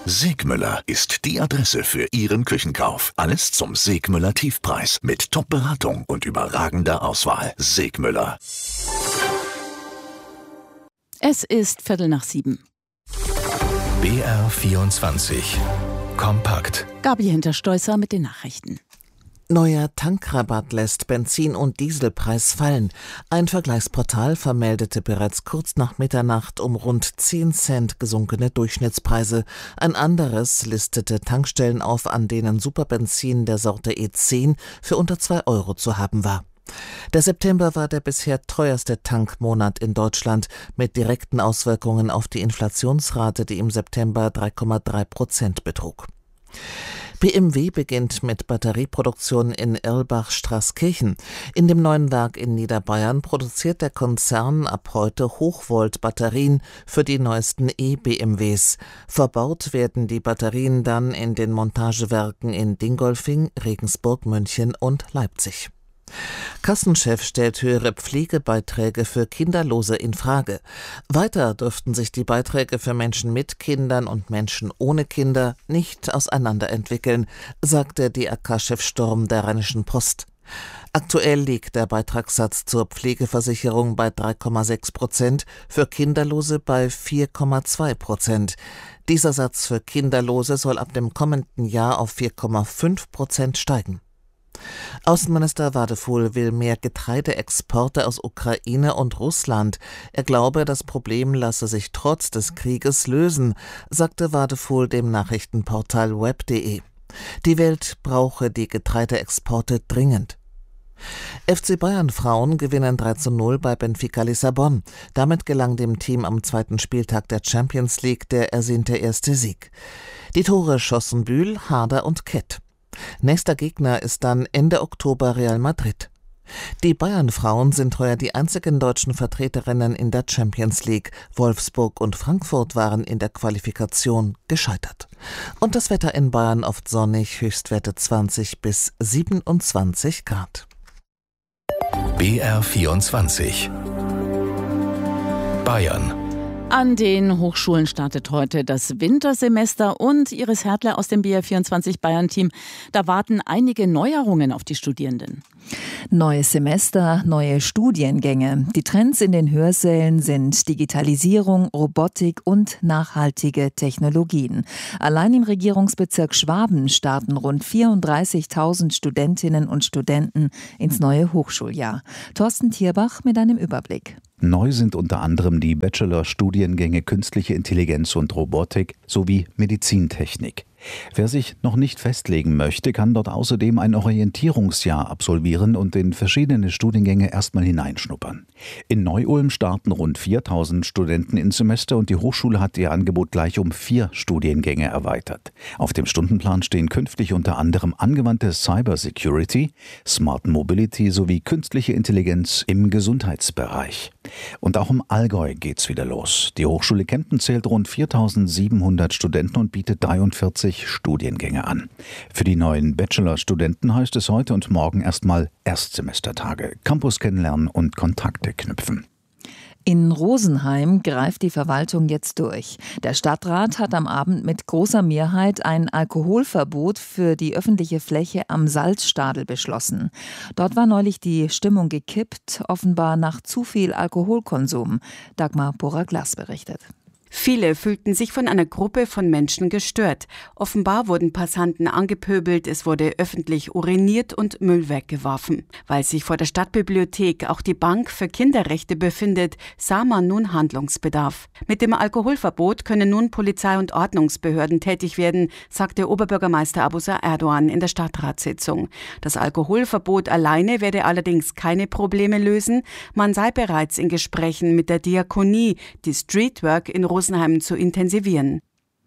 Segmüller ist die Adresse für Ihren Küchenkauf. Alles zum Segmüller Tiefpreis mit Top-Beratung und überragender Auswahl. Segmüller. Es ist 6:15. BR24 Kompakt. Gabi Hinterstoisser mit den Nachrichten. Neuer Tankrabatt lässt Benzin- und Dieselpreis fallen. Ein Vergleichsportal vermeldete bereits kurz nach Mitternacht um rund 10 Cent gesunkene Durchschnittspreise. Ein anderes listete Tankstellen auf, an denen Superbenzin der Sorte E10 für unter 2 Euro zu haben war. Der September war der bisher teuerste Tankmonat in Deutschland, mit direkten Auswirkungen auf die Inflationsrate, die im September 3,3% betrug. BMW beginnt mit Batterieproduktion in Irlbach-Straßkirchen. In dem neuen Werk in Niederbayern produziert der Konzern ab heute Hochvolt-Batterien für die neuesten E-BMWs. Verbaut werden die Batterien dann in den Montagewerken in Dingolfing, Regensburg, München und Leipzig. Kassenchef stellt höhere Pflegebeiträge für Kinderlose in Frage. Weiter dürften sich die Beiträge für Menschen mit Kindern und Menschen ohne Kinder nicht auseinanderentwickeln, sagte DRK-Chef Storm der Rheinischen Post. Aktuell liegt der Beitragssatz zur Pflegeversicherung bei 3,6%, für Kinderlose bei 4,2%. Dieser Satz für Kinderlose soll ab dem kommenden Jahr auf 4,5% steigen. Außenminister Wadefuhl will mehr Getreideexporte aus Ukraine und Russland. Er glaube, das Problem lasse sich trotz des Krieges lösen, sagte Wadefuhl dem Nachrichtenportal web.de. Die Welt brauche die Getreideexporte dringend. FC Bayern Frauen gewinnen 3:0 bei Benfica Lissabon. Damit gelang dem Team am zweiten Spieltag der Champions League der ersehnte erste Sieg. Die Tore schossen Bühl, Harder und Kett. Nächster Gegner ist dann Ende Oktober Real Madrid. Die Bayern-Frauen sind heuer die einzigen deutschen Vertreterinnen in der Champions League. Wolfsburg und Frankfurt waren in der Qualifikation gescheitert. Und das Wetter in Bayern oft sonnig, Höchstwerte 20 bis 27 Grad. BR24 Bayern. An den Hochschulen startet heute das Wintersemester und Iris Hertler aus dem BR24 Bayern-Team. Da warten einige Neuerungen auf die Studierenden. Neues Semester, neue Studiengänge. Die Trends in den Hörsälen sind Digitalisierung, Robotik und nachhaltige Technologien. Allein im Regierungsbezirk Schwaben starten rund 34.000 Studentinnen und Studenten ins neue Hochschuljahr. Thorsten Thierbach mit einem Überblick. Neu sind unter anderem die Bachelor-Studiengänge Künstliche Intelligenz und Robotik sowie Medizintechnik. Wer sich noch nicht festlegen möchte, kann dort außerdem ein Orientierungsjahr absolvieren und in verschiedene Studiengänge erstmal hineinschnuppern. In Neu-Ulm starten rund 4.000 Studenten ins Semester und die Hochschule hat ihr Angebot gleich um 4 Studiengänge erweitert. Auf dem Stundenplan stehen künftig unter anderem angewandte Cybersecurity, Smart Mobility sowie künstliche Intelligenz im Gesundheitsbereich. Und auch im Allgäu geht's wieder los. Die Hochschule Kempten zählt rund 4.700 Studenten und bietet 43 Studiengänge an. Für die neuen Bachelor-Studenten heißt es heute und morgen erstmal Erstsemestertage, Campus kennenlernen und Kontakte knüpfen. In Rosenheim greift die Verwaltung jetzt durch. Der Stadtrat hat am Abend mit großer Mehrheit ein Alkoholverbot für die öffentliche Fläche am Salzstadel beschlossen. Dort war neulich die Stimmung gekippt, offenbar nach zu viel Alkoholkonsum. Dagmar Borag-Glass berichtet. Viele fühlten sich von einer Gruppe von Menschen gestört. Offenbar wurden Passanten angepöbelt, es wurde öffentlich uriniert und Müll weggeworfen. Weil sich vor der Stadtbibliothek auch die Bank für Kinderrechte befindet, sah man nun Handlungsbedarf. Mit dem Alkoholverbot können nun Polizei und Ordnungsbehörden tätig werden, sagte Oberbürgermeister Abuzer Erdogan in der Stadtratssitzung. Das Alkoholverbot alleine werde allerdings keine Probleme lösen. Man sei bereits in Gesprächen mit der Diakonie, die Streetwork in Rosenheim zu intensivieren.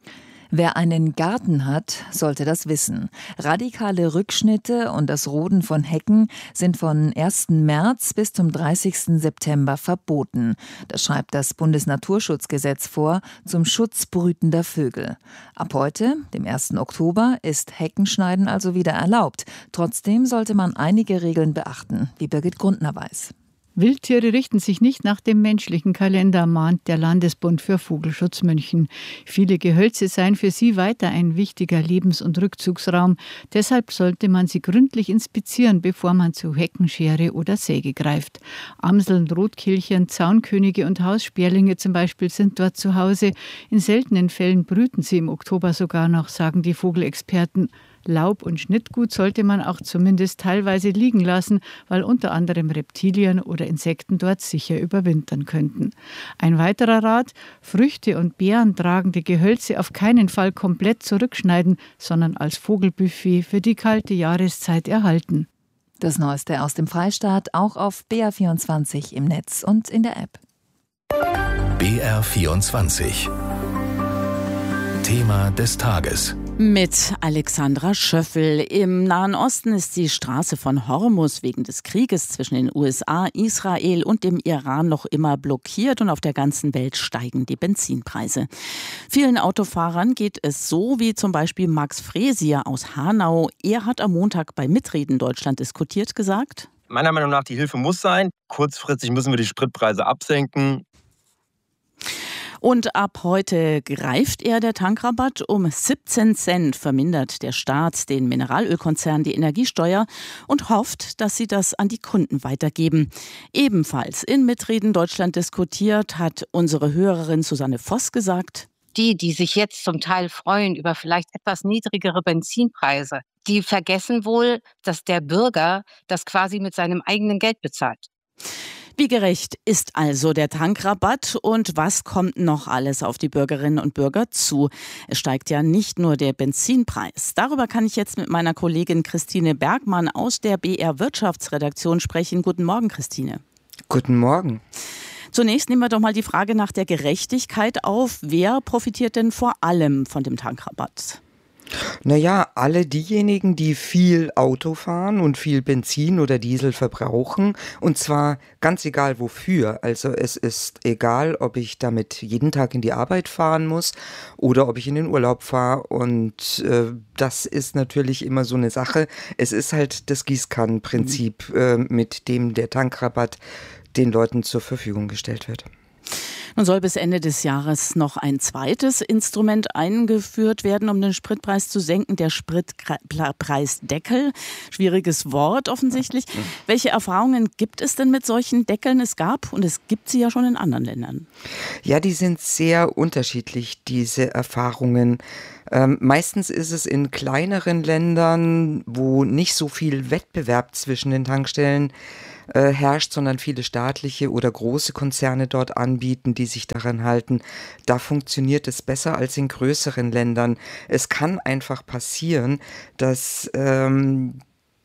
Wer einen Garten hat, sollte das wissen. Radikale Rückschnitte und das Roden von Hecken sind von 1. März bis zum 30. September verboten. Das schreibt das Bundesnaturschutzgesetz vor zum Schutz brütender Vögel. Ab heute, dem 1. Oktober, ist Heckenschneiden also wieder erlaubt. Trotzdem sollte man einige Regeln beachten, wie Birgit Grundner weiß. Wildtiere richten sich nicht nach dem menschlichen Kalender, mahnt der Landesbund für Vogelschutz München. Viele Gehölze seien für sie weiter ein wichtiger Lebens- und Rückzugsraum. Deshalb sollte man sie gründlich inspizieren, bevor man zu Heckenschere oder Säge greift. Amseln, Rotkehlchen, Zaunkönige und Haussperlinge zum Beispiel sind dort zu Hause. In seltenen Fällen brüten sie im Oktober sogar noch, sagen die Vogelexperten. Laub und Schnittgut sollte man auch zumindest teilweise liegen lassen, weil unter anderem Reptilien oder Insekten dort sicher überwintern könnten. Ein weiterer Rat: Früchte und Beeren tragende Gehölze auf keinen Fall komplett zurückschneiden, sondern als Vogelbuffet für die kalte Jahreszeit erhalten. Das Neueste aus dem Freistaat auch auf BR24 im Netz und in der App. BR24 Thema des Tages. Mit Alexandra Schöffel. Im Nahen Osten ist die Straße von Hormus wegen des Krieges zwischen den USA, Israel und dem Iran noch immer blockiert und auf der ganzen Welt steigen die Benzinpreise. Vielen Autofahrern geht es so, wie zum Beispiel Max Fresier aus Hanau. Er hat am Montag bei Mitreden Deutschland diskutiert gesagt: Meiner Meinung nach, die Hilfe muss sein. Kurzfristig müssen wir die Spritpreise absenken. Und ab heute greift der Tankrabatt. Um 17 Cent vermindert der Staat den Mineralölkonzernen die Energiesteuer und hofft, dass sie das an die Kunden weitergeben. Ebenfalls in Mitreden Deutschland diskutiert hat unsere Hörerin Susanne Voss gesagt: Die sich jetzt zum Teil freuen über vielleicht etwas niedrigere Benzinpreise, die vergessen wohl, dass der Bürger das quasi mit seinem eigenen Geld bezahlt. Wie gerecht ist also der Tankrabatt und was kommt noch alles auf die Bürgerinnen und Bürger zu? Es steigt ja nicht nur der Benzinpreis. Darüber kann ich jetzt mit meiner Kollegin Christine Bergmann aus der BR Wirtschaftsredaktion sprechen. Guten Morgen, Christine. Guten Morgen. Zunächst nehmen wir doch mal die Frage nach der Gerechtigkeit auf. Wer profitiert denn vor allem von dem Tankrabatt? Naja, alle diejenigen, die viel Auto fahren und viel Benzin oder Diesel verbrauchen, und zwar ganz egal wofür. Also es ist egal, ob ich damit jeden Tag in die Arbeit fahren muss oder ob ich in den Urlaub fahre, und das ist natürlich immer so eine Sache. Es ist halt das Gießkannenprinzip, mit dem der Tankrabatt den Leuten zur Verfügung gestellt wird. Nun soll bis Ende des Jahres noch ein zweites Instrument eingeführt werden, um den Spritpreis zu senken, der Spritpreisdeckel. Schwieriges Wort offensichtlich. Welche Erfahrungen gibt es denn mit solchen Deckeln? Es gab und es gibt sie ja schon in anderen Ländern. Ja, die sind sehr unterschiedlich, diese Erfahrungen. Meistens ist es in kleineren Ländern, wo nicht so viel Wettbewerb zwischen den Tankstellen herrscht, sondern viele staatliche oder große Konzerne dort anbieten, die sich daran halten. Da funktioniert es besser als in größeren Ländern. Es kann einfach passieren, dass wenn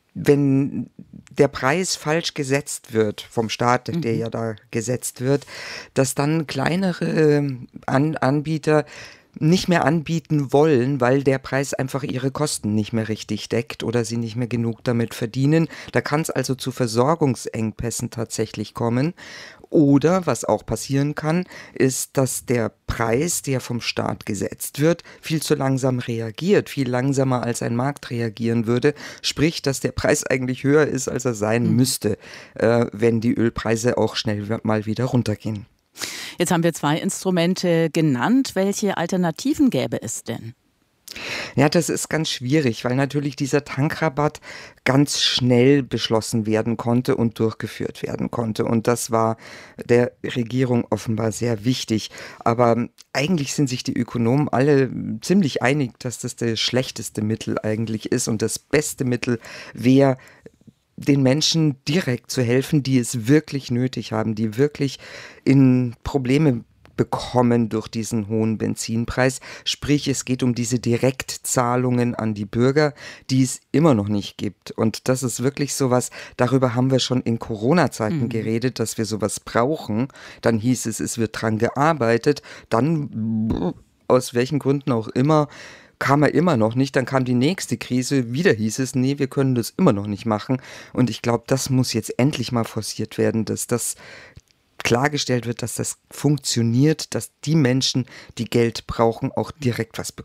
der Preis falsch gesetzt wird vom Staat, der ja da gesetzt wird, dass dann kleinere Anbieter nicht mehr anbieten wollen, weil der Preis einfach ihre Kosten nicht mehr richtig deckt oder sie nicht mehr genug damit verdienen. Da kann es also zu Versorgungsengpässen tatsächlich kommen. Oder, was auch passieren kann, ist, dass der Preis, der vom Staat gesetzt wird, viel zu langsam reagiert, viel langsamer als ein Markt reagieren würde. Sprich, dass der Preis eigentlich höher ist, als er sein müsste, wenn die Ölpreise auch schnell mal wieder runtergehen. Jetzt haben wir zwei Instrumente genannt. Welche Alternativen gäbe es denn? Ja, das ist ganz schwierig, weil natürlich dieser Tankrabatt ganz schnell beschlossen werden konnte und durchgeführt werden konnte. Und das war der Regierung offenbar sehr wichtig. Aber eigentlich sind sich die Ökonomen alle ziemlich einig, dass das schlechteste Mittel eigentlich ist. Und das beste Mittel wäre, den Menschen direkt zu helfen, die es wirklich nötig haben, die wirklich in Probleme bekommen durch diesen hohen Benzinpreis. Sprich, es geht um diese Direktzahlungen an die Bürger, die es immer noch nicht gibt. Und das ist wirklich sowas, darüber haben wir schon in Corona-Zeiten geredet, dass wir sowas brauchen. Dann hieß es, es wird dran gearbeitet. Dann, aus welchen Gründen auch immer, kam er immer noch nicht, dann kam die nächste Krise, wieder hieß es, nee, wir können das immer noch nicht machen. Und ich glaube, das muss jetzt endlich mal forciert werden, dass das klargestellt wird, dass das funktioniert, dass die Menschen, die Geld brauchen, auch direkt was bekommen.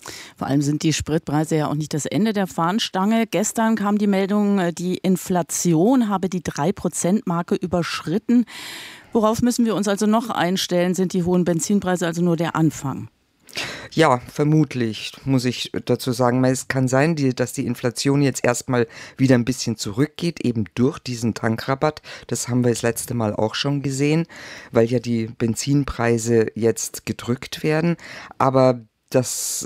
Vor allem sind die Spritpreise ja auch nicht das Ende der Fahnenstange. Gestern kam die Meldung, die Inflation habe die 3%-Marke überschritten. Worauf müssen wir uns also noch einstellen? Sind die hohen Benzinpreise also nur der Anfang? Ja, vermutlich, muss ich dazu sagen. Es kann sein, dass die Inflation jetzt erstmal wieder ein bisschen zurückgeht, eben durch diesen Tankrabatt. Das haben wir das letzte Mal auch schon gesehen, weil ja die Benzinpreise jetzt gedrückt werden. Aber das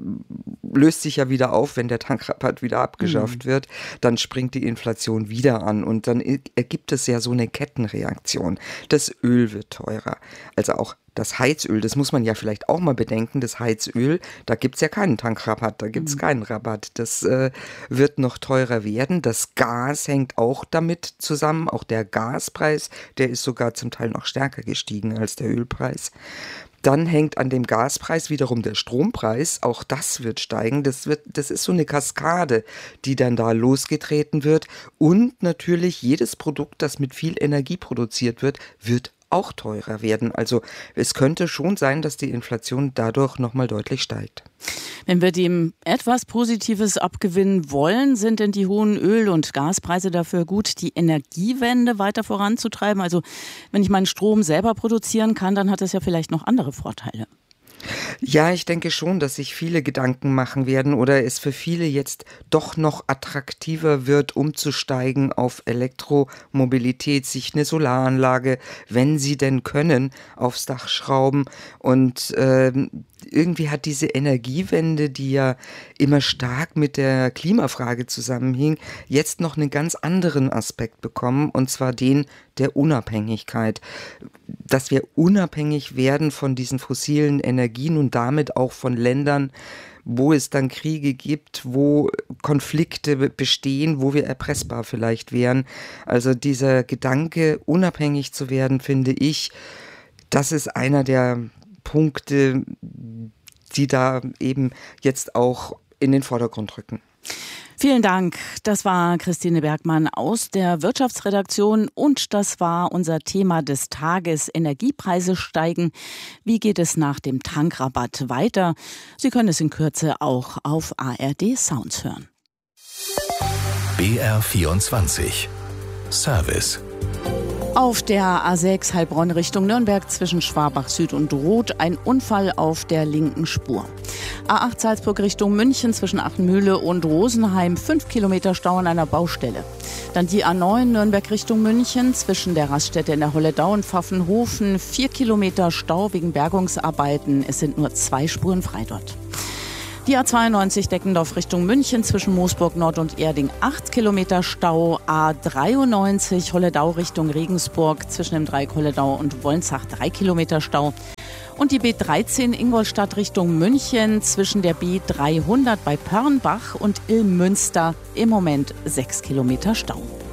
löst sich ja wieder auf, wenn der Tankrabatt wieder abgeschafft wird. Dann springt die Inflation wieder an und dann ergibt es ja so eine Kettenreaktion. Das Öl wird teurer, also auch das Heizöl, das muss man ja vielleicht auch mal bedenken, das Heizöl, da gibt es ja keinen Tankrabatt, da gibt es keinen Rabatt. Das wird noch teurer werden. Das Gas hängt auch damit zusammen, auch der Gaspreis, der ist sogar zum Teil noch stärker gestiegen als der Ölpreis. Dann hängt an dem Gaspreis wiederum der Strompreis, auch das wird steigen. Das ist so eine Kaskade, die dann da losgetreten wird. Und natürlich jedes Produkt, das mit viel Energie produziert wird, wird auch teurer werden. Also es könnte schon sein, dass die Inflation dadurch nochmal deutlich steigt. Wenn wir dem etwas Positives abgewinnen wollen, sind denn die hohen Öl- und Gaspreise dafür gut, die Energiewende weiter voranzutreiben? Also wenn ich meinen Strom selber produzieren kann, dann hat es ja vielleicht noch andere Vorteile. Ja, ich denke schon, dass sich viele Gedanken machen werden oder es für viele jetzt doch noch attraktiver wird, umzusteigen auf Elektromobilität, sich eine Solaranlage, wenn sie denn können, aufs Dach schrauben. Und irgendwie hat diese Energiewende, die ja immer stark mit der Klimafrage zusammenhing, jetzt noch einen ganz anderen Aspekt bekommen, und zwar den der Unabhängigkeit. Dass wir unabhängig werden von diesen fossilen Energien und damit auch von Ländern, wo es dann Kriege gibt, wo Konflikte bestehen, wo wir erpressbar vielleicht wären. Also dieser Gedanke, unabhängig zu werden, finde ich, das ist einer der Punkte, die da eben jetzt auch in den Vordergrund rücken. Vielen Dank. Das war Christine Bergmann aus der Wirtschaftsredaktion und das war unser Thema des Tages. Energiepreise steigen. Wie geht es nach dem Tankrabatt weiter? Sie können es in Kürze auch auf ARD Sounds hören. BR24 Service. Auf der A6 Heilbronn Richtung Nürnberg zwischen Schwabach Süd und Roth ein Unfall auf der linken Spur. A8 Salzburg Richtung München zwischen Achenmühle und Rosenheim 5 Kilometer Stau an einer Baustelle. Dann die A9 Nürnberg Richtung München zwischen der Raststätte in der Holledau und Pfaffenhofen 4 Kilometer Stau wegen Bergungsarbeiten. Es sind nur 2 Spuren frei dort. Die A92 Deckendorf Richtung München zwischen Moosburg Nord und Erding 8 Kilometer Stau. A93 Holledau Richtung Regensburg zwischen dem Dreieck Holledau und Wolnzach 3 Kilometer Stau. Und die B13 Ingolstadt Richtung München zwischen der B300 bei Pörnbach und Illmünster im Moment 6 Kilometer Stau.